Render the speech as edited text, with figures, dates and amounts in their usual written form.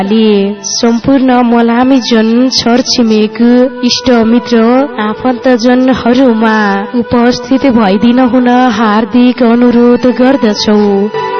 सम्पूर्ण मलामी जन छरछिमेक इष्ट मित्र आफन्तजनहरूमा उपस्थित भइदिन हुन हार्दिक अनुरोध गर्दछौ।